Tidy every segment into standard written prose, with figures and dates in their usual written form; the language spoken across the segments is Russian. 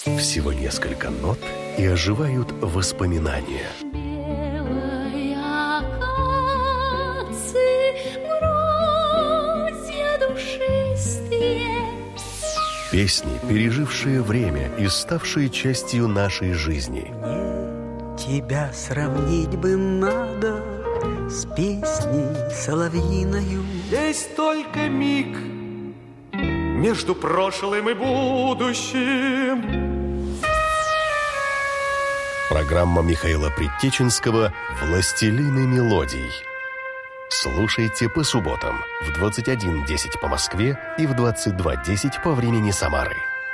Всего несколько нот, и оживают воспоминания. Белой акации братья душистые. Песни, пережившие время и ставшие частью нашей жизни. Тебя сравнить бы надо с песней соловьиною. Здесь только миг между прошлым и будущим. Программа Михаила Предтеченского «Властелины мелодий». Слушайте по субботам в 21:10 по Москве и в 22:10 по времени Самары.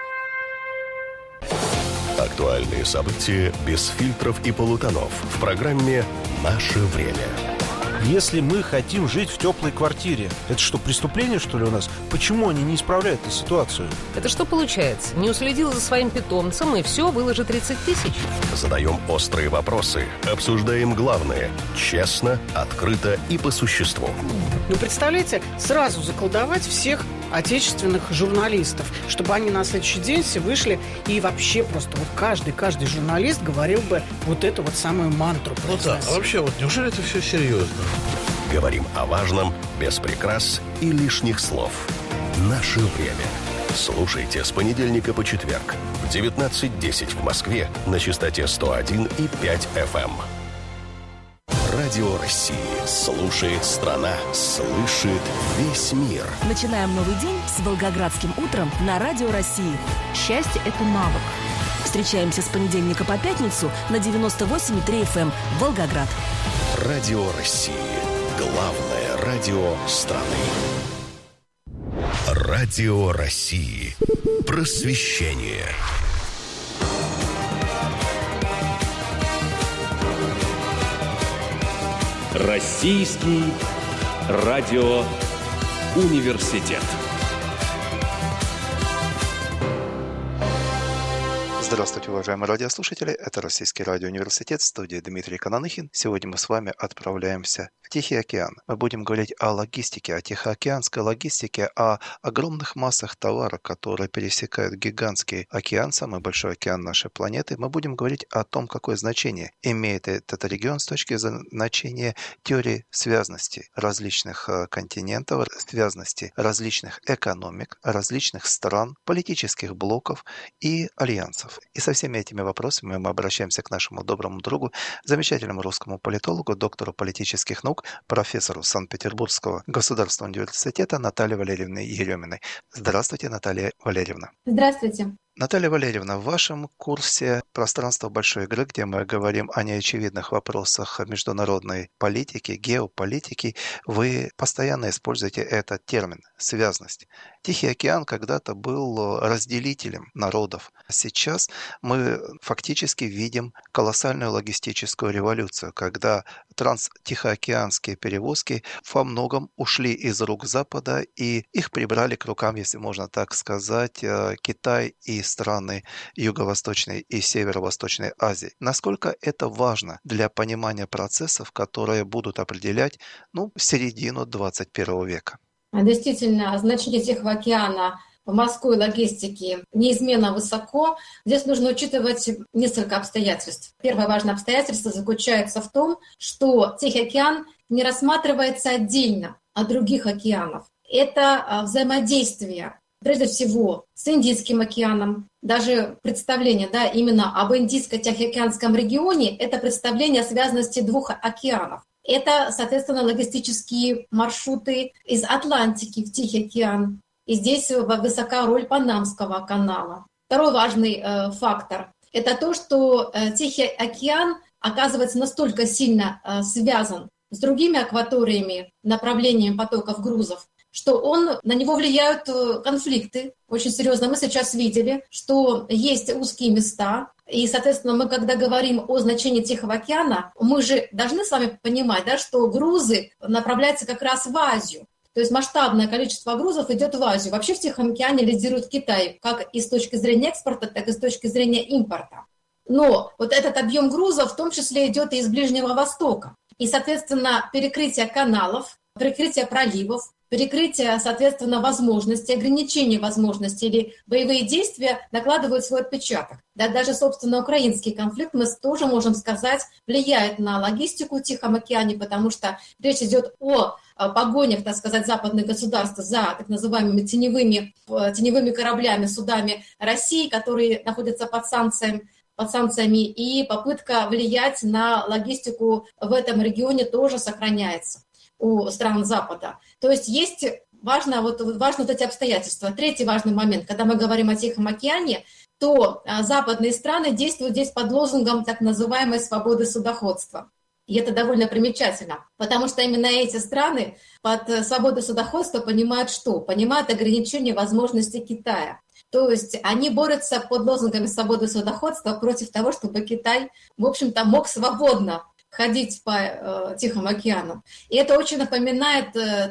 Актуальные события без фильтров и полутонов в программе «Наше время». Если мы хотим жить в теплой квартире, это что, преступление, что ли, у нас? Почему они не исправляют эту ситуацию? Это что получается? Не уследил за своим питомцем, и все, выложи 30 тысяч? Задаем острые вопросы, обсуждаем главное. Честно, открыто и по существу. Ну, представляете, сразу заколдовать всех отечественных журналистов, чтобы они на следующий день все вышли и вообще просто вот каждый журналист говорил бы вот эту вот самую мантру. Ну да, а вообще вот неужели это все серьезно? Говорим о важном, без прикрас и лишних слов. Наше время. Слушайте с понедельника по четверг в 19:10 в Москве на частоте 101,5 FM. Радио России. Слушает страна. Слышит весь мир. Начинаем новый день с Волгоградским утром на Радио России. Счастье – это навык. Встречаемся с понедельника по пятницу на 98,3 FM Волгоград. Радио России. Главное радио страны. Радио России. Просвещение. Российский радиоуниверситет. Здравствуйте, уважаемые радиослушатели. Это Российский радиоуниверситет, в студии Дмитрий Кананыхин. Сегодня мы с вами отправляемся в Тихий океан. Мы будем говорить о логистике, о тихоокеанской логистике, о огромных массах товара, которые пересекают гигантский океан, самый большой океан нашей планеты. Мы будем говорить о том, какое значение имеет этот регион с точки зрения теории связности различных континентов, связности различных экономик, различных стран, политических блоков и альянсов. И со всеми этими вопросами мы обращаемся к нашему доброму другу, замечательному русскому политологу, доктору политических наук, профессору Санкт-Петербургского государственного университета Наталье Валерьевне Ереминой. Здравствуйте, Наталья Валерьевна. Здравствуйте. Наталья Валерьевна, в вашем курсе «Пространство большой игры», где мы говорим о неочевидных вопросах международной политики, геополитики, вы постоянно используете этот термин «связность». Тихий океан когда-то был разделителем народов. Сейчас мы фактически видим колоссальную логистическую революцию, когда транстихоокеанские перевозки во многом ушли из рук Запада, и их прибрали к рукам, если можно так сказать, Китай и страны Юго-Восточной и Северо-Восточной Азии. Насколько это важно для понимания процессов, которые будут определять середину 21 века? Действительно, значение Тихого океана в морской логистике неизменно высоко. Здесь нужно учитывать несколько обстоятельств. Первое важное обстоятельство заключается в том, что Тихий океан не рассматривается отдельно от других океанов. Это взаимодействие, прежде всего, с Индийским океаном. Даже представление именно об Индийско-Тихоокеанском регионе – это представление о связанности двух океанов. Это, соответственно, логистические маршруты из Атлантики в Тихий океан. И здесь высока роль Панамского канала. Второй важный фактор – это то, что Тихий океан оказывается настолько сильно связан с другими акваториями, направлениями потоков грузов, что на него влияют конфликты очень серьезно. Мы сейчас видели, что есть узкие места. И, соответственно, мы, когда говорим о значении Тихого океана, мы же должны с вами понимать, что грузы направляются как раз в Азию. То есть масштабное количество грузов идет в Азию. Вообще в Тихом океане лидирует Китай, как и с точки зрения экспорта, так и с точки зрения импорта. Но вот этот объем грузов в том числе идет и из Ближнего Востока. И, соответственно, перекрытие каналов, перекрытие проливов, перекрытие, соответственно, возможностей, ограничение возможностей или боевые действия накладывают свой отпечаток. Да, даже, собственно, украинский конфликт, мы тоже можем сказать, влияет на логистику в Тихом океане, потому что речь идет о погонях, так сказать, западных государств за так называемыми теневыми кораблями, судами России, которые находятся под санкциями, и попытка влиять на логистику в этом регионе тоже сохраняется у стран Запада. То есть важно вот эти обстоятельства. Третий важный момент, когда мы говорим о Тихом океане, то западные страны действуют здесь под лозунгом так называемой свободы судоходства. И это довольно примечательно, потому что именно эти страны под свободой судоходства понимают что? Понимают ограничение возможностей Китая. То есть они борются под лозунгами свободы судоходства против того, чтобы Китай, в общем-то, мог свободно ходить по Тихому океану. И это очень напоминает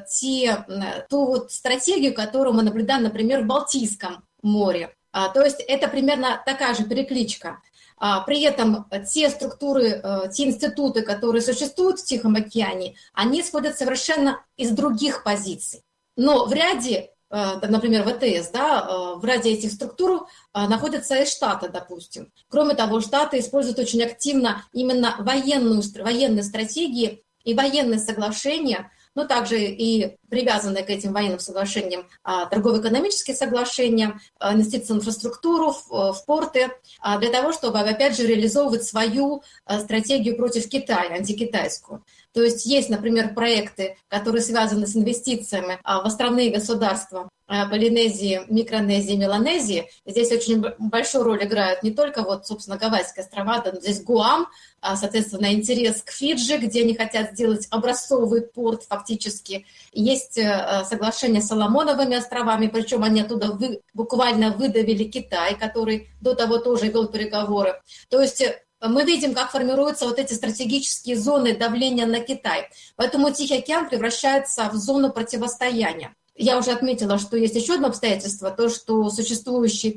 ту вот стратегию, которую мы наблюдаем, например, в Балтийском море. То есть это примерно такая же перекличка. При этом те структуры, те институты, которые существуют в Тихом океане, они исходят совершенно из других позиций. Но в ряде, например, ВТС, да, в ряде этих структур находятся и Штаты, допустим. Кроме того, Штаты используют очень активно именно военные стратегии и военные соглашения, но также и привязанные к этим военным соглашениям торгово-экономические соглашения, инвестиции в инфраструктуру, в порты, для того, чтобы, опять же, реализовывать свою стратегию против Китая, антикитайскую. То есть есть, например, проекты, которые связаны с инвестициями в островные государства Полинезии, Микронезии, Меланезии. Здесь очень большую роль играют не только, вот, собственно, Гавайские острова, но здесь Гуам, соответственно, интерес к Фиджи, где они хотят сделать образцовый порт фактически. Есть соглашение с Соломоновыми островами, причем они оттуда буквально выдавили Китай, который до того тоже вел переговоры. То есть мы видим, как формируются вот эти стратегические зоны давления на Китай. Поэтому Тихий океан превращается в зону противостояния. Я уже отметила, что есть еще одно обстоятельство, то, что существующие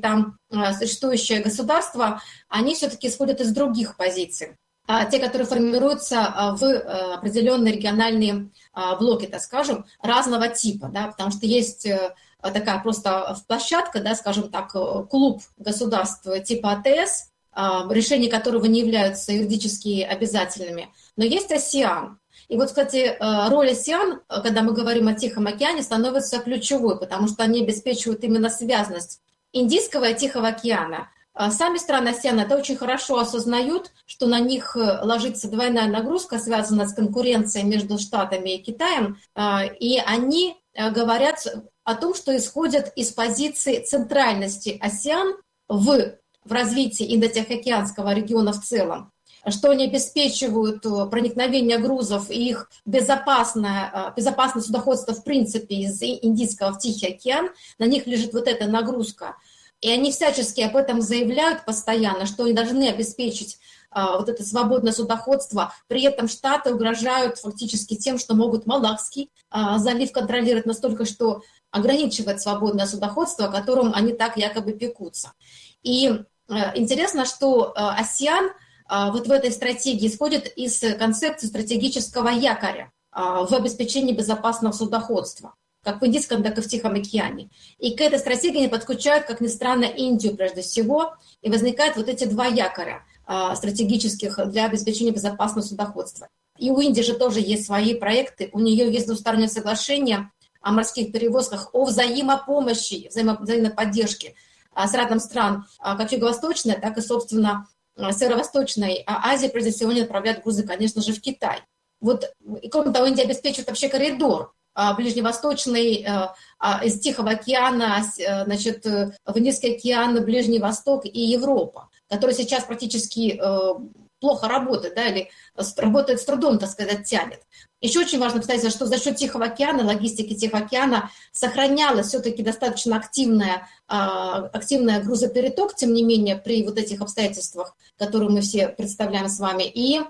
государства, они все-таки исходят из других позиций. Те, которые формируются в определенные региональные блоки, так скажем, разного типа, да, потому что есть такая просто площадка, да, скажем так, клуб государств типа АТС, решения которого не являются юридически обязательными, но есть АСЕАН. И вот, кстати, роль АСЕАН, когда мы говорим о Тихом океане, становится ключевой, потому что они обеспечивают именно связанность Индийского и Тихого океана. Сами страны АСЕАН это очень хорошо осознают, что на них ложится двойная нагрузка, связанная с конкуренцией между Штатами и Китаем, и они говорят о том, что исходят из позиции центральности АСЕАН в развитии Индо-Тихоокеанского региона в целом, что они обеспечивают проникновение грузов и их безопасное судоходство в принципе из Индийского в Тихий океан, на них лежит вот эта нагрузка. И они всячески об этом заявляют постоянно, что они должны обеспечить вот это свободное судоходство. При этом Штаты угрожают фактически тем, что могут Малакский залив контролировать настолько, что ограничивает свободное судоходство, о котором они так якобы пекутся. И интересно, что АСЕАН вот в этой стратегии исходит из концепции стратегического якоря в обеспечении безопасного судоходства, как в Индийском, так и в Тихом океане. И к этой стратегии они подключают, как ни странно, Индию прежде всего, и возникают вот эти два якоря стратегических для обеспечения безопасного судоходства. И у Индии же тоже есть свои проекты, у нее есть двустороннее соглашение о морских перевозках, о взаимопомощи, взаимной поддержке с рядом стран, как Юго-Восточная, так и, собственно, Северо-Восточной Азии, прежде всего, они отправляют грузы, конечно же, в Китай. Вот, и кроме того, Индия обеспечивает вообще коридор ближневосточный из Тихого океана, значит, в Индийский океан, Ближний Восток и Европа, который сейчас практически плохо работает, да, или работает с трудом, так сказать, тянет. Еще очень важно обстоятельство, что за счет Тихого океана, логистики Тихого океана сохранялась все-таки достаточно активная грузопереток, тем не менее, при вот этих обстоятельствах, которые мы все представляем с вами, и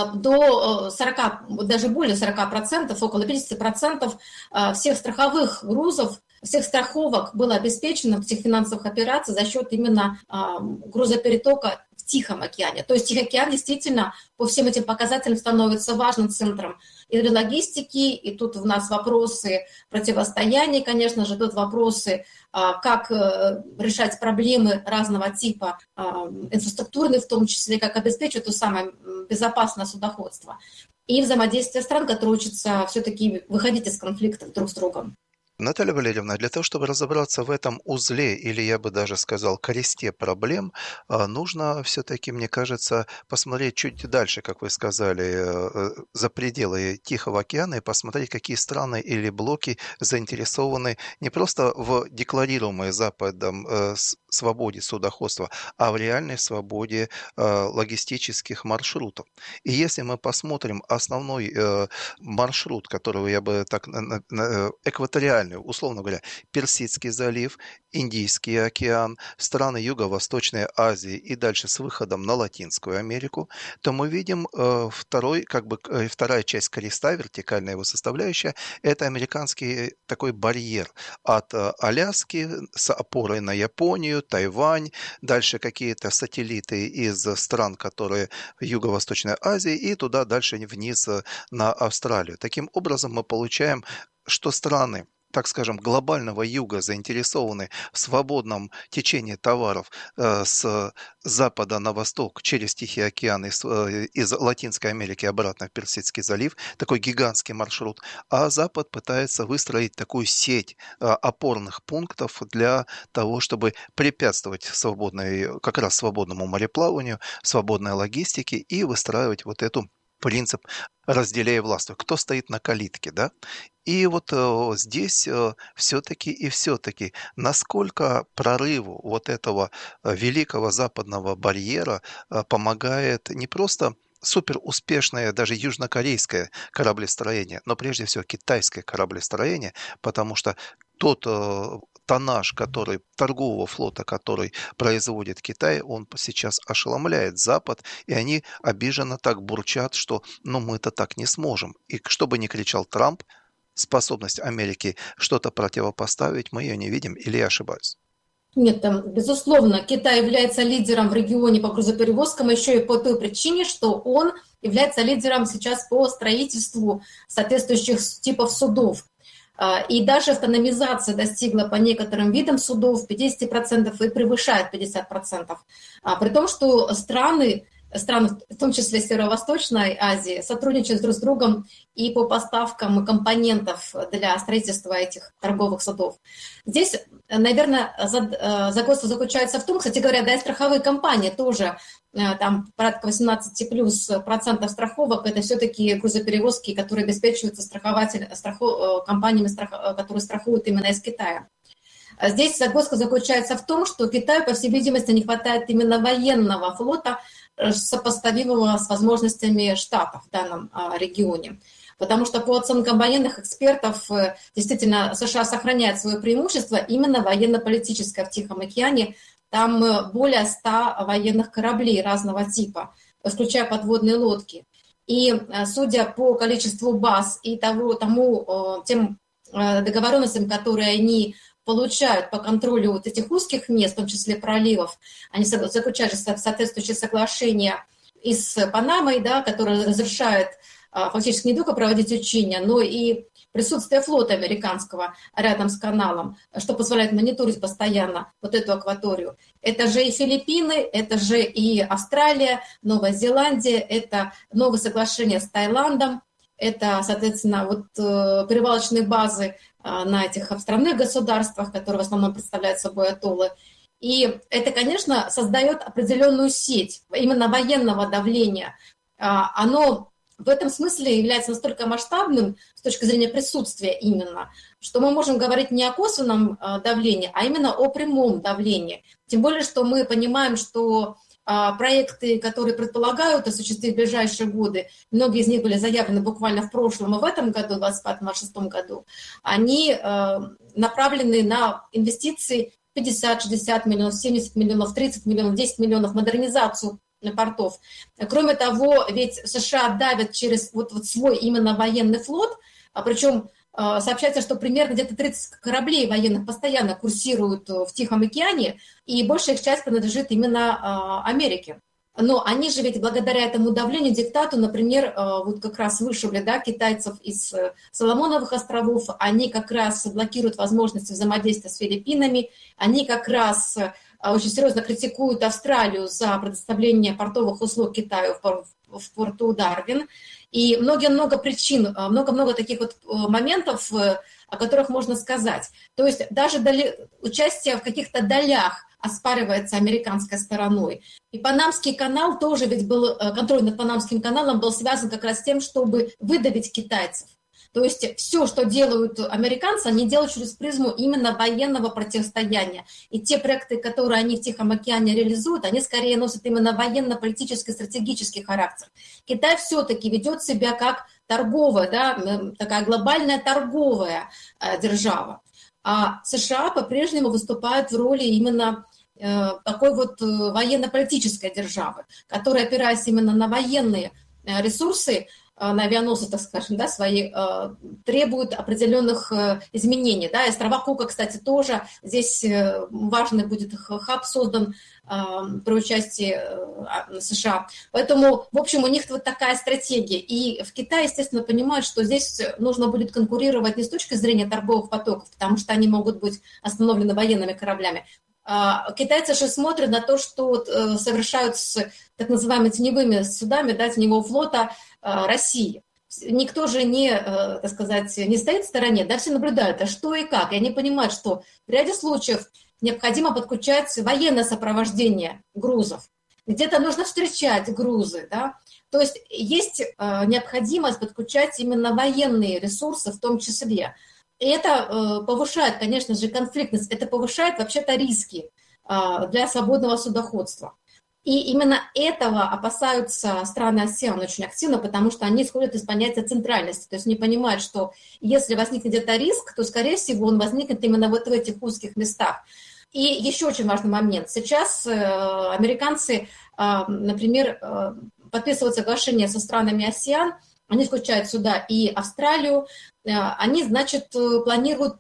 до 40, даже более 40%, около 50% всех страховых грузов всех страховок было обеспечено в этих финансовых операциях за счет именно грузоперетока в Тихом океане. То есть Тихий океан действительно по всем этим показателям становится важным центром и для логистики, и тут у нас вопросы противостояния, конечно же, тут вопросы, как решать проблемы разного типа, инфраструктурные в том числе, как обеспечивать то самое безопасное судоходство. И взаимодействие стран, которые учатся все-таки выходить из конфликтов друг с другом. Наталья Валерьевна, для того, чтобы разобраться в этом узле, или я бы даже сказал, кресте проблем, нужно все-таки, мне кажется, посмотреть чуть дальше, как вы сказали, за пределы Тихого океана и посмотреть, какие страны или блоки заинтересованы не просто в декларируемой Западом свободе судоходства, а в реальной свободе логистических маршрутов. И если мы посмотрим основной маршрут, которого я бы так экваториальный, условно говоря, Персидский залив, Индийский океан, страны Юго-Восточной Азии и дальше с выходом на Латинскую Америку, то мы видим вторая часть креста, вертикальная его составляющая, это американский такой барьер от Аляски с опорой на Японию, Тайвань, дальше какие-то сателлиты из стран, которые в Юго-Восточной Азии, и туда дальше вниз на Австралию. Таким образом мы получаем, что страны, так скажем, глобального юга заинтересованы в свободном течении товаров с запада на восток через Тихий океан из Латинской Америки обратно в Персидский залив, такой гигантский маршрут, а Запад пытается выстроить такую сеть опорных пунктов для того, чтобы препятствовать как раз свободному мореплаванию, свободной логистике и выстраивать вот эту принцип «разделяй власть». Кто стоит на калитке, да? И вот здесь все-таки, насколько прорыву вот этого великого западного барьера помогает не просто суперуспешное даже южнокорейское кораблестроение, но прежде всего китайское кораблестроение, потому что тот тоннаж, торгового флота, который производит Китай, он сейчас ошеломляет Запад, и они обиженно так бурчат, что мы-то так не сможем. И что бы ни кричал Трамп, способность Америки что-то противопоставить, мы ее не видим, или я ошибаюсь? Нет, безусловно, Китай является лидером в регионе по грузоперевозкам еще и по той причине, что он является лидером сейчас по строительству соответствующих типов судов. И даже автономизация достигла по некоторым видам судов 50% и превышает 50%. При том, что страны, в том числе Северо-Восточной Азии, сотрудничают друг с другом и по поставкам компонентов для строительства этих торговых судов. Здесь, наверное, загвоздка заключается в том, кстати говоря, и страховые компании тоже, там порядка 18% страховок, это все-таки грузоперевозки, которые обеспечиваются компаниями, которые страхуют именно из Китая. Здесь загвоздка заключается в том, что Китаю, по всей видимости, не хватает именно военного флота, сопоставимого с возможностями Штатов в данном регионе. Потому что по оценкам военных экспертов, действительно, США сохраняет свое преимущество именно военно-политическое в Тихом океане. Там более 100 военных кораблей разного типа, включая подводные лодки. И судя по количеству баз и тем договоренностям, которые они получают по контролю вот этих узких мест, в том числе проливов, они заключают соответствующие соглашения и с Панамой, да, которые разрешают фактически не только проводить учения, но и присутствие флота американского рядом с каналом, что позволяет мониторить постоянно вот эту акваторию. Это же и Филиппины, это же и Австралия, Новая Зеландия, это новые соглашения с Таиландом, это, соответственно, перевалочные базы на этих островных государствах, которые в основном представляют собой атоллы. И это, конечно, создает определенную сеть именно военного давления. Оно в этом смысле является настолько масштабным с точки зрения присутствия именно, что мы можем говорить не о косвенном давлении, а именно о прямом давлении. Тем более, что мы понимаем, что проекты, которые предполагают осуществить в ближайшие годы, многие из них были заявлены буквально в прошлом и в этом году, в 2025-2026 году, они направлены на инвестиции 50-60 миллионов, 70 миллионов, 30 миллионов, 10 миллионов, модернизацию портов. Кроме того, ведь США давят через свой именно военный флот, причем сообщается, что примерно где-то 30 кораблей военных постоянно курсируют в Тихом океане, и большая их часть принадлежит именно Америке. Но они же ведь благодаря этому давлению, диктату, например, вот как раз вышибли, да, китайцев из Соломоновых островов, они как раз блокируют возможности взаимодействия с Филиппинами, они как раз очень серьезно критикуют Австралию за предоставление портовых услуг Китаю в порту Дарвин. И много причин, много таких вот моментов, о которых можно сказать. То есть даже участие в каких-то долях оспаривается американской стороной. И Панамский канал тоже ведь был, контроль над Панамским каналом был связан как раз с тем, чтобы выдавить китайцев. То есть все, что делают американцы, они делают через призму именно военного противостояния. И те проекты, которые они в Тихом океане реализуют, они скорее носят именно военно-политический, стратегический характер. Китай все-таки ведет себя как торговая, да, такая глобальная торговая держава. А США по-прежнему выступают в роли именно такой вот военно-политической державы, которая, опираясь именно на военные ресурсы, на авианосцы, так скажем, да, свои, требуют определенных изменений. Да. И острова Кука, кстати, тоже. Здесь важный будет хаб создан при участии США. Поэтому, в общем, у них вот такая стратегия. И в Китае, естественно, понимают, что здесь нужно будет конкурировать не с точки зрения торговых потоков, потому что они могут быть остановлены военными кораблями. Китайцы же смотрят на то, что совершают с так называемыми теневыми судами, да, теневого флота России. Никто же не, так сказать, не стоит в стороне, да, все наблюдают, а что и как. И они понимают, что в ряде случаев необходимо подключать военное сопровождение грузов. Где-то нужно встречать грузы, да. То есть есть необходимость подключать именно военные ресурсы в том числе. И это повышает, конечно же, конфликтность, это повышает вообще-то риски для свободного судоходства. И именно этого опасаются страны АСЕАН очень активно, потому что они исходят из понятия центральности. То есть они понимают, что если возникнет где-то риск, то, скорее всего, он возникнет именно вот в этих узких местах. И еще очень важный момент. Сейчас американцы, например, подписывают соглашение со странами АСЕАН, они включают сюда и Австралию, они, значит, планируют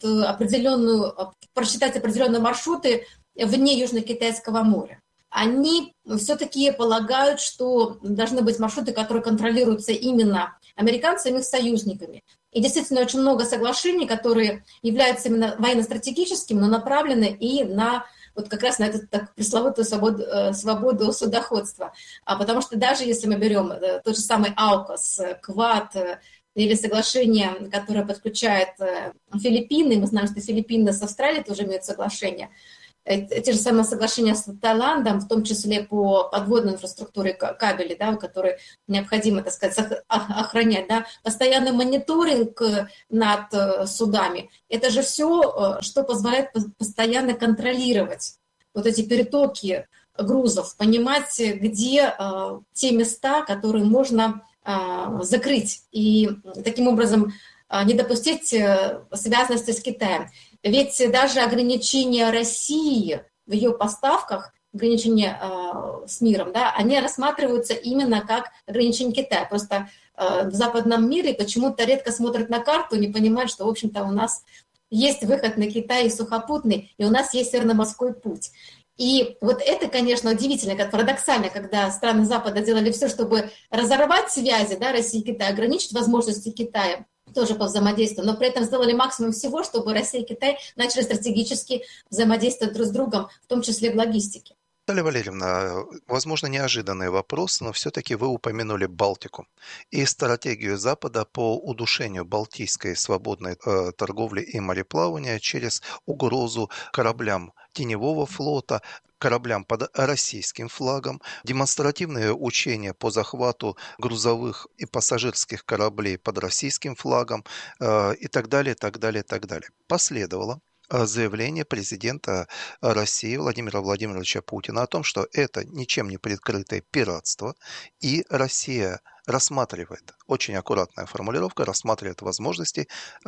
просчитать определенные маршруты вне Южно-Китайского моря. Они все-таки полагают, что должны быть маршруты, которые контролируются именно американцами и их союзниками. И действительно очень много соглашений, которые являются именно военно-стратегическими, но направлены и на вот как раз на эту так пресловутую свободу судоходства. Потому что даже если мы берем тот же самый АУКУС, КВАД или соглашение, которое подключает Филиппины, мы знаем, что Филиппины с Австралией тоже имеют соглашение, те же самые соглашения с Таиландом, в том числе по подводной инфраструктуре кабелей, да, которые необходимо, так сказать, охранять, да, постоянный мониторинг над судами. Это же все, что позволяет постоянно контролировать вот эти перетоки грузов, понимать, где те места, которые можно закрыть, и таким образом не допустить связанности с Китаем. Ведь даже ограничения России в ее поставках, ограничения с миром, да, они рассматриваются именно как ограничения Китая. Просто в западном мире почему-то редко смотрят на карту, не понимают, что, в общем-то, у нас есть выход на Китай и сухопутный, и у нас есть северно-морской путь. И вот это, конечно, удивительно, как парадоксально, когда страны Запада делали все, чтобы разорвать связи, да, России и Китая, ограничить возможности Китая тоже по взаимодействию, но при этом сделали максимум всего, чтобы Россия и Китай начали стратегически взаимодействовать друг с другом, в том числе в логистике. Наталья Валерьевна, возможно, неожиданный вопрос, но все-таки вы упомянули Балтику и стратегию Запада по удушению балтийской свободной торговли и мореплавания через угрозу кораблям теневого флота, кораблям под российским флагом, демонстративные учения по захвату грузовых и пассажирских кораблей под российским флагом и так далее, так далее, так далее. Последовало заявление президента России Владимира Владимировича Путина о том, что это ничем не прикрытое пиратство, и Россия рассматривает, очень аккуратная формулировка, рассматривает возможности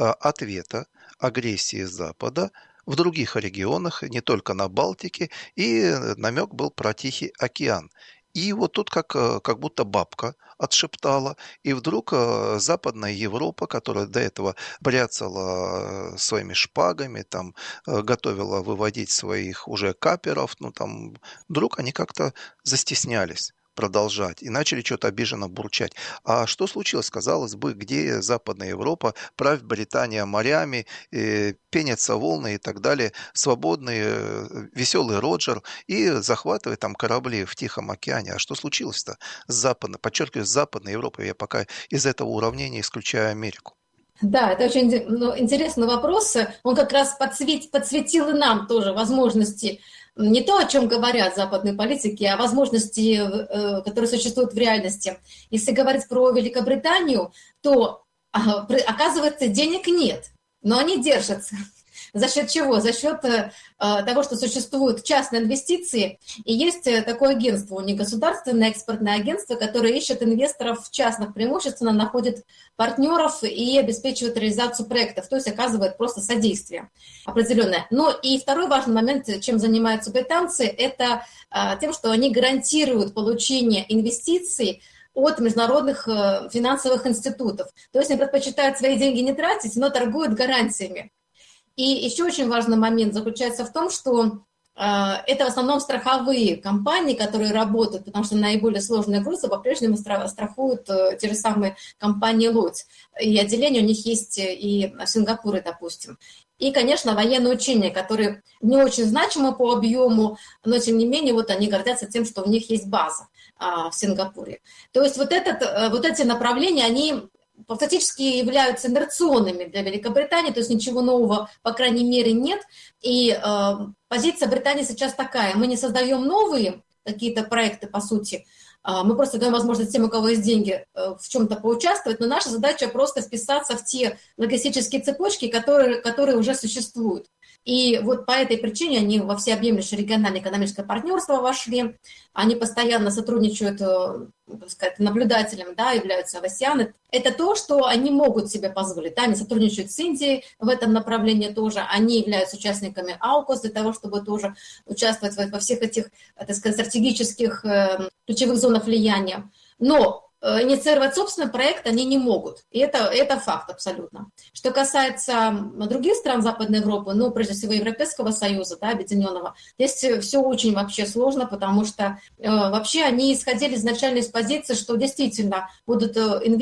ответа агрессии Запада в других регионах, не только на Балтике, и намек был про Тихий океан. И вот тут как будто бабка отшептала, и вдруг Западная Европа, которая до этого бряцала своими шпагами, там, готовила выводить своих уже каперов, ну там, вдруг они как-то застеснялись продолжать и начали что-то обиженно бурчать. А что случилось? Казалось бы, где Западная Европа, правит Британия морями, пенятся волны и так далее, свободный, веселый Роджер и захватывает там корабли в Тихом океане. А что случилось-то с Западной, подчеркиваю, с Западной Европой? Я пока из этого уравнения исключаю Америку. Да, это очень интересный вопрос. Он как раз подсветил и нам тоже возможности, не то, о чем говорят западные политики, а возможности, которые существуют в реальности. Если говорить про Великобританию, то, оказывается, денег нет, но они держатся. За счет чего? За счет того, что существуют частные инвестиции. И есть такое агентство, у них государственное экспортное агентство, которое ищет инвесторов частных, преимущественно находит партнеров и обеспечивает реализацию проектов, то есть оказывает просто содействие определенное. Но и второй важный момент, чем занимаются британцы, это тем, что они гарантируют получение инвестиций от международных финансовых институтов. То есть они предпочитают свои деньги не тратить, но торгуют гарантиями. И еще очень важный момент заключается в том, что это в основном страховые компании, которые работают, потому что наиболее сложные грузы по-прежнему страхуют те же самые компании Lloyd's. И отделения у них есть и в Сингапуре, допустим. И, конечно, военные учения, которые не очень значимы по объему, но, тем не менее, вот они гордятся тем, что у них есть база в Сингапуре. То есть вот эти направления, они фактически являются инерционными для Великобритании, то есть ничего нового, по крайней мере, нет. И позиция Британии сейчас такая: мы не создаем новые какие-то проекты, по сути, мы просто даем возможность тем, у кого есть деньги, в чем-то поучаствовать, но наша задача просто вписаться в те логистические цепочки, которые уже существуют. И вот по этой причине они во всеобъемлющее региональное экономическое партнерство вошли, они постоянно сотрудничают, так сказать, наблюдателем, да, являются в ASEAN. Это то, что они могут себе позволить. Да, они сотрудничают с Индией в этом направлении тоже, они являются участниками AUKUS для того, чтобы тоже участвовать во всех этих, так сказать, стратегических ключевых зонах влияния. Но инициировать собственный проект они не могут. И это факт абсолютно. Что касается других стран Западной Европы, ну, прежде всего, Европейского Союза, да, объединенного, здесь все очень вообще сложно, потому что вообще они исходили изначально из позиции, что действительно будут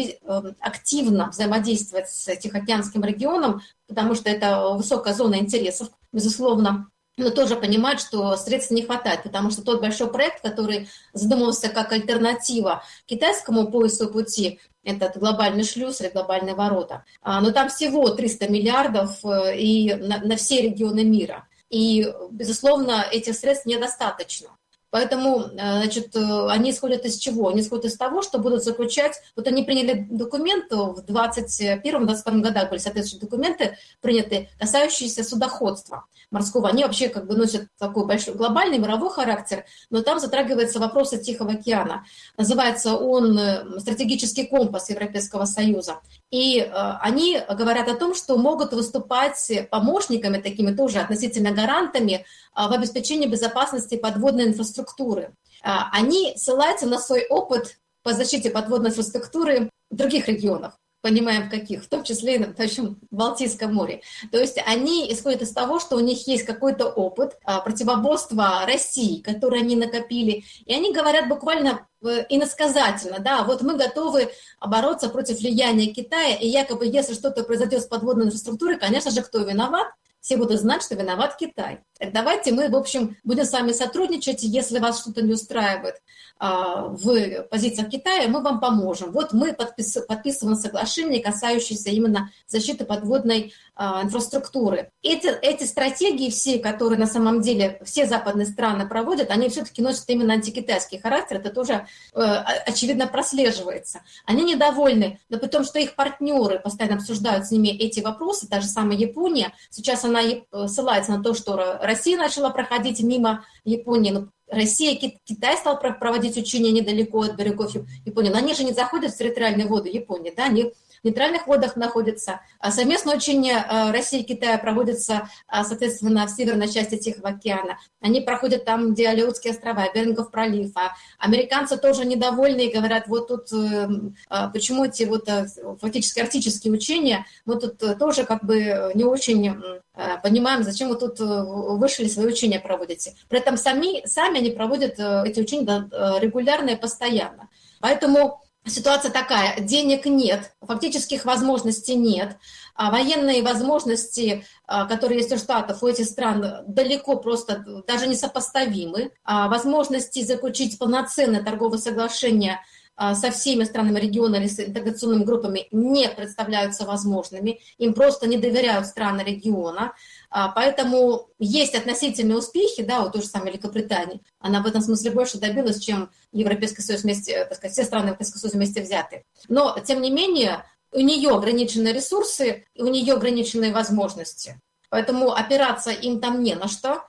активно взаимодействовать с Тихоокеанским регионом, потому что это высокая зона интересов, безусловно. Но тоже понимать, что средств не хватает, потому что тот большой проект, который задумывался как альтернатива китайскому поясу пути, этот глобальный шлюз или глобальные ворота, но там всего 300 миллиардов и на все регионы мира. И, безусловно, этих средств недостаточно. Поэтому, значит, они исходят из чего? Они исходят из того, что будут заключать... Вот они приняли документы в 2021-2022 годах, были соответствующие документы приняты, касающиеся судоходства морского. Они вообще как бы носят такой большой глобальный мировой характер, но там затрагиваются вопросы Тихого океана. Называется он «Стратегический компас Европейского Союза». И они говорят о том, что могут выступать помощниками, такими тоже относительно гарантами, в обеспечении безопасности подводной инфраструктуры. Они ссылаются на свой опыт по защите подводной инфраструктуры в других регионах. Понимаем, в каких, в том числе и в Балтийском море. То есть они исходят из того, что у них есть какой-то опыт противоборства России, который они накопили, и они говорят буквально иносказательно, да, вот мы готовы бороться против влияния Китая, и якобы если что-то произойдет с подводной инфраструктурой, конечно же, кто виноват? Все будут знать, что виноват Китай. Так давайте мы, в общем, будем с вами сотрудничать, и если вас что-то не устраивает в позициях Китая, мы вам поможем. Вот мы подписываем соглашение, касающееся именно защиты подводной инфраструктуры. Эти стратегии все, которые на самом деле все западные страны проводят, они все-таки носят именно антикитайский характер, это тоже очевидно прослеживается. Они недовольны, но при том, что их партнеры постоянно обсуждают с ними эти вопросы, та же самая Япония, сейчас она ссылается на то, что Россия начала проходить мимо Японии, но Россия, Китай стал проводить учения недалеко от берегов Японии, но они же не заходят в территориальные воды Японии, да, они в нейтральных водах находятся. Совместное учение России и Китая проводится, соответственно, в северной части Тихого океана. Они проходят там, где Алеутские острова, Берингов пролив. А американцы тоже недовольны и говорят, вот тут почему эти вот фактически арктические учения, мы тут тоже как бы не очень понимаем, зачем вы тут вышли свои учения проводите. При этом сами они проводят эти учения регулярно и постоянно. Поэтому ситуация такая, денег нет, фактических возможностей нет, военные возможности, которые есть у Штатов, у этих стран, далеко просто даже несопоставимы. Возможности заключить полноценное торговое соглашение со всеми странами региона или с интеграционными группами не представляются возможными. Им просто не доверяют страны региона. Поэтому есть относительные успехи, да, у той же самой Великобритании. Она в этом смысле больше добилась, чем Европейский Союз вместе, так сказать, все страны Европейского Союза вместе взяты. Но, тем не менее, у нее ограниченные ресурсы, и у нее ограниченные возможности. Поэтому опираться им там не на что.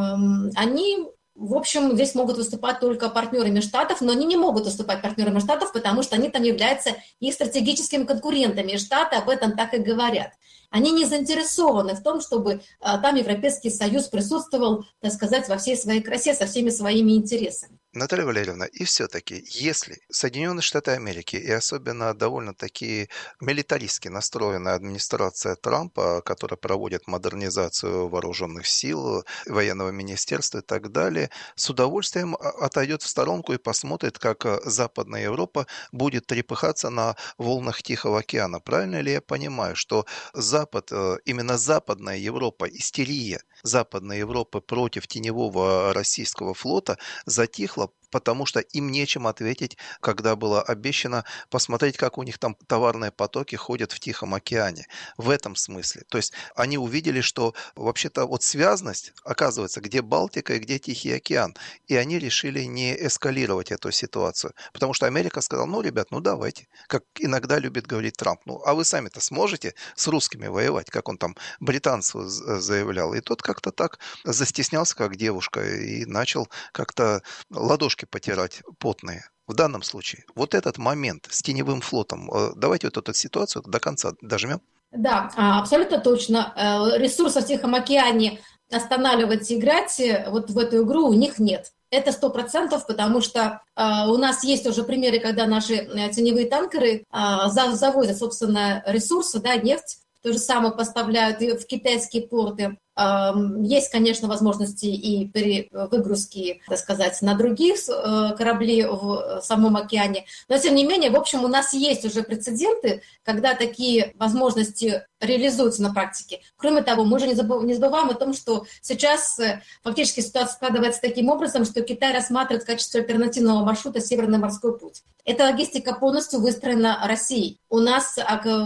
Они... В общем, здесь могут выступать только партнерами Штатов, но они не могут выступать партнерами Штатов, потому что они там являются их стратегическими конкурентами, и Штаты об этом так и говорят. Они не заинтересованы в том, чтобы там Европейский Союз присутствовал, так сказать, во всей своей красе, со всеми своими интересами. Наталья Валерьевна, и все-таки, если Соединенные Штаты Америки и особенно довольно-таки милитаристски настроенная администрация Трампа, которая проводит модернизацию вооруженных сил, военного министерства и так далее, с удовольствием отойдет в сторонку и посмотрит, как Западная Европа будет трепыхаться на волнах Тихого океана. Правильно ли я понимаю, что Запад, именно Западная Европа, истерия Западной Европы против теневого российского флота затихла, потому что им нечем ответить, когда было обещано посмотреть, как у них там товарные потоки ходят в Тихом океане. В этом смысле. То есть они увидели, что вообще-то вот связность, оказывается, где Балтика и где Тихий океан. И они решили не эскалировать эту ситуацию. Потому что Америка сказала, ну, ребят, ну давайте. Как иногда любит говорить Трамп. Ну, а вы сами-то сможете с русскими воевать, как он там британцу заявлял. И тот как-то так застеснялся, как девушка, и начал как-то ладошки потирать потные. В данном случае вот этот момент с теневым флотом, давайте вот эту ситуацию до конца дожмем. Да, абсолютно точно. Ресурсов в Тихом океане останавливать и играть вот в эту игру у них нет. Это 100%, потому что у нас есть уже примеры, когда наши теневые танкеры завозят, собственно, ресурсы, да, нефть, то же самое поставляют и в китайские порты. Есть, конечно, возможности и выгрузки, так сказать, на других корабли в самом океане. Но, тем не менее, в общем, у нас есть уже прецеденты, когда такие возможности реализуются на практике. Кроме того, мы же не забываем о том, что сейчас фактически ситуация складывается таким образом, что Китай рассматривает в качестве альтернативного маршрута Северный морской путь. Эта логистика полностью выстроена Россией. У нас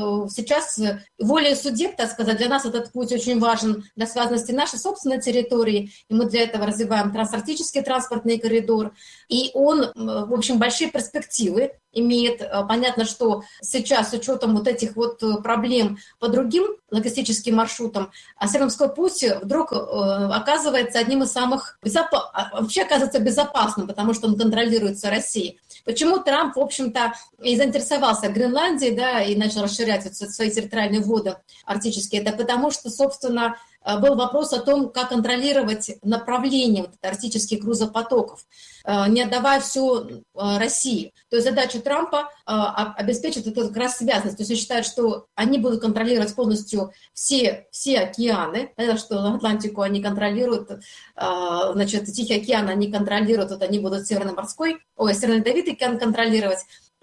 сейчас волей судеб, так сказать, для нас этот путь очень важен для связанности нашей собственной территории, и мы для этого развиваем трансарктический транспортный коридор. И он, в общем, большие перспективы имеет. Понятно, что сейчас с учетом вот этих вот проблем по другим логистическим маршрутам, Северный путь вдруг оказывается одним из самых вообще оказывается безопасным, потому что он контролируется Россией. Почему Трамп, в общем-то, и заинтересовался Гренландией, да, и начал расширять свои территориальные воды арктические? Это потому что, собственно, был вопрос о том, как контролировать направление вот арктических грузопотоков, не отдавая все России. То есть задача Трампа обеспечить эту как раз связанность. То есть он считает, что они будут контролировать полностью все океаны, что Атлантику они контролируют, значит, Тихий океан они контролируют, вот они будут Северный Ледовитый океан контролировать.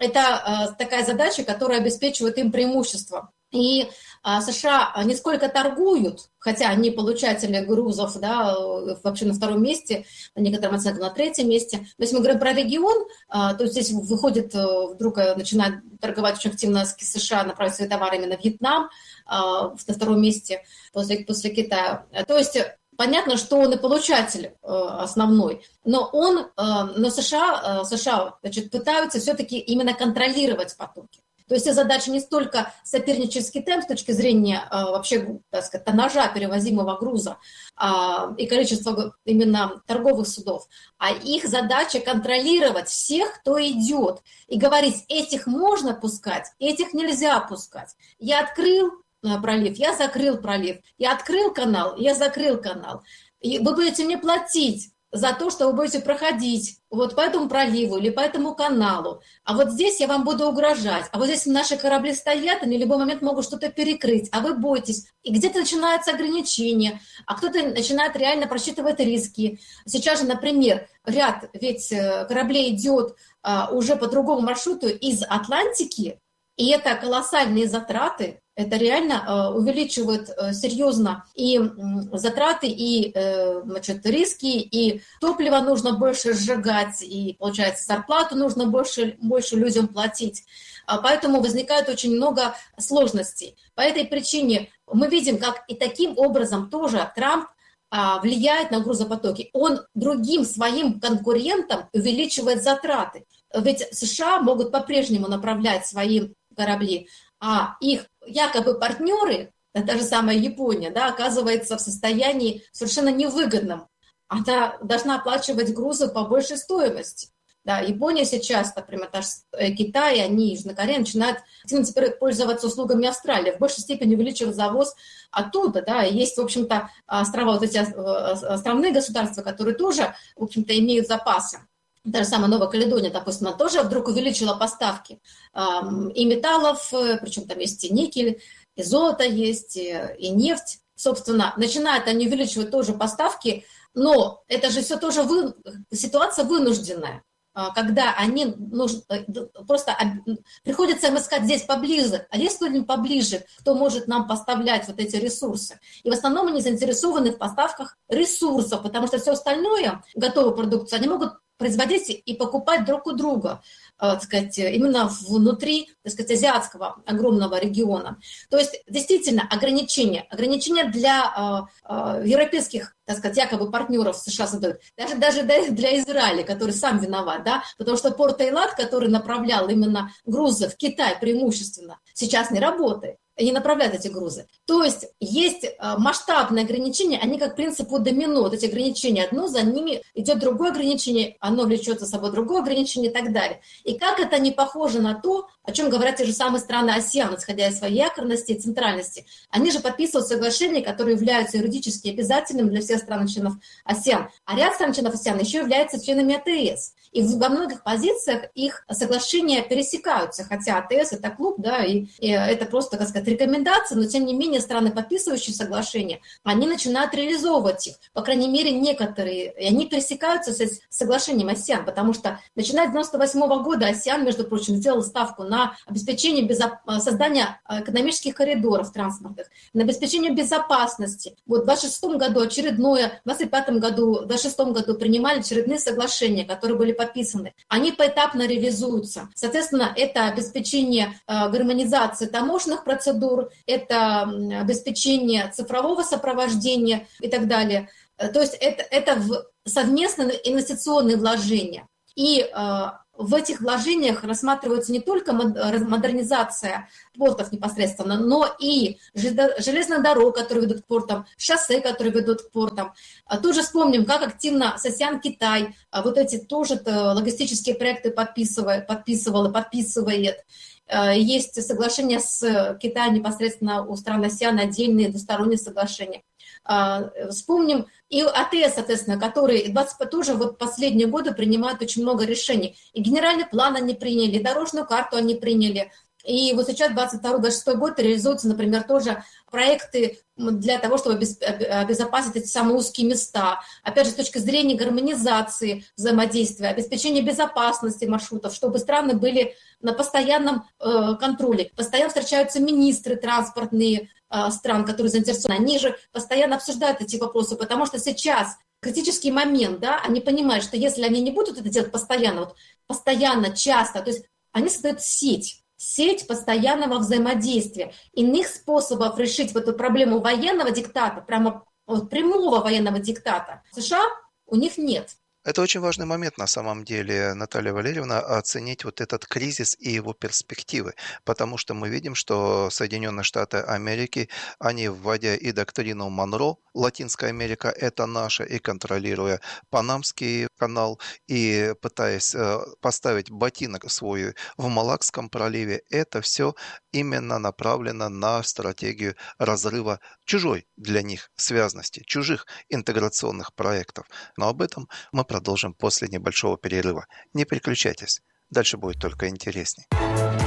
Это такая задача, которая обеспечивает им преимущество. И США не сколько торгуют, хотя они получатели грузов, да, вообще на втором месте, на некотором оценкам на третьем месте. Но если мы говорим про регион, то здесь выходит, вдруг начинает торговать очень активно США, направить свои товары именно в Вьетнам, на втором месте после Китая. То есть понятно, что он и получатель основной, но США значит, пытаются все-таки именно контролировать потоки. То есть эта задача не столько соперничать с Китаем с точки зрения вообще, так сказать, тоннажа перевозимого груза и количества именно торговых судов, а их задача контролировать всех, кто идет, и говорить, этих можно пускать, этих нельзя пускать. Я открыл пролив, я закрыл пролив, я открыл канал, я закрыл канал. И вы будете мне платить за то, что вы будете проходить вот по этому проливу или по этому каналу. А вот здесь я вам буду угрожать. А вот здесь наши корабли стоят, они в любой момент могут что-то перекрыть, а вы бойтесь. И где-то начинается ограничение, а кто-то начинает реально просчитывать риски. Сейчас же, например, ряд ведь кораблей идет уже по другому маршруту из Атлантики, и это колоссальные затраты. Это реально увеличивает серьезно и затраты, и риски, и топливо нужно больше сжигать, и, получается, зарплату нужно больше людям платить. Поэтому возникает очень много сложностей. По этой причине мы видим, как и таким образом тоже Трамп влияет на грузопотоки. Он другим своим конкурентам увеличивает затраты. Ведь США могут по-прежнему направлять свои корабли, а их якобы партнеры, та же самая Япония, да, оказывается в состоянии совершенно невыгодном. Она должна оплачивать грузы по большей стоимости. Да, Япония сейчас, например, даже Китай, они, Южная Корея начинают теперь пользоваться услугами Австралии, в большей степени увеличивать завоз оттуда. Да, и есть, в общем-то, острова, вот эти островные государства, которые тоже, в общем-то, имеют запасы. Та же самая Новая Каледония, допустим, она тоже вдруг увеличила поставки и металлов, причем там есть и никель, и золото есть, и нефть. Собственно, начинают они увеличивать тоже поставки, но это же все тоже ситуация вынужденная, когда они просто приходится им искать здесь поближе, а есть кто-нибудь поближе, кто может нам поставлять вот эти ресурсы. И в основном они заинтересованы в поставках ресурсов, потому что все остальное, готовую продукцию, они могут производить и покупать друг у друга, так сказать, именно внутри, так сказать, азиатского огромного региона. То есть действительно ограничения для европейских, так сказать, якобы партнеров США создают, даже для Израиля, который сам виноват, да, потому что порт Эйлат, который направлял именно грузы в Китай преимущественно, сейчас не работает. Не направляют эти грузы. То есть масштабные ограничения, они как принципу домино. Вот эти ограничения, одно за ними идет другое ограничение, оно влечет за собой другое ограничение и так далее. И как это не похоже на то, о чем говорят те же самые страны АСЕАН, исходя из своей якорности и центральности. Они же подписывают соглашения, которые являются юридически обязательными для всех стран-членов АСЕАН. А ряд стран-членов АСЕАН еще являются членами АТС. И во многих позициях их соглашения пересекаются, хотя АТС – это клуб, да, и это просто, так сказать, рекомендации, но тем не менее страны, подписывающие соглашения, они начинают реализовывать их, по крайней мере, некоторые, и они пересекаются с соглашением АСЕАН, потому что начиная с 1998 года АСЕАН, между прочим, сделал ставку на обеспечение создания экономических коридоров транспортных, на обеспечение безопасности. Вот в 2026 году очередное, в 2025 году, в 2026 году принимали очередные соглашения, которые были подписаны. Они поэтапно реализуются. Соответственно, это обеспечение гармонизации таможенных процедур, это обеспечение цифрового сопровождения и так далее. То есть это совместные инвестиционные вложения. И в этих вложениях рассматривается не только модернизация портов непосредственно, но и железных дорог, которые ведут к портам, шоссе, которые ведут к портам. Тут же вспомним, как активно с АСЕАН Китай вот эти тоже логистические проекты подписывал и подписывает. Есть соглашения с Китаем непосредственно у стран АСЕАН, отдельные двусторонние соглашения. Вспомним и АТС, соответственно, которые тоже вот последние годы принимают очень много решений. И генеральный план они приняли, и дорожную карту они приняли. И вот сейчас 22-26 год реализуются, например, тоже проекты для того, чтобы обезопасить эти самые узкие места. Опять же, с точки зрения гармонизации взаимодействия, обеспечения безопасности маршрутов, чтобы страны были на постоянном контроле. Постоянно встречаются министры транспортные стран, которые заинтересованы. Они же постоянно обсуждают эти вопросы, потому что сейчас критический момент, да, они понимают, что если они не будут это делать постоянно, часто, то есть они создают сеть постоянного взаимодействия. Иных способов решить эту проблему военного диктата, прямо вот прямого военного диктата США у них нет. Это очень важный момент на самом деле, Наталья Валерьевна, оценить вот этот кризис и его перспективы, потому что мы видим, что Соединенные Штаты Америки, они, вводя и доктрину Монро, Латинская Америка – это наша, и контролируя Панамский канал, и пытаясь поставить ботинок свой в Малакском проливе, это все именно направлено на стратегию разрыва чужой для них связности, чужих интеграционных проектов. Но об этом мы продолжим после небольшого перерыва. Не переключайтесь, дальше будет только интересней.